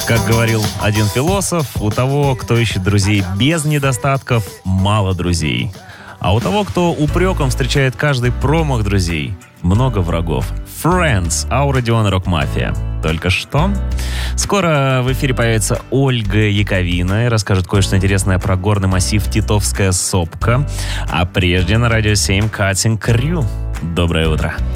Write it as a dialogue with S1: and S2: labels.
S1: Как говорил один философ, у того, кто ищет друзей без недостатков, мало друзей. А у того, кто упреком встречает каждый промах друзей, много врагов. Friends, Ауродион и Рок-Мафия. Только что. Скоро в эфире появится Ольга Яковина и расскажет кое-что интересное про горный массив Титовская Сопка. А прежде на Радио 7 Cutting Crew. Доброе утро.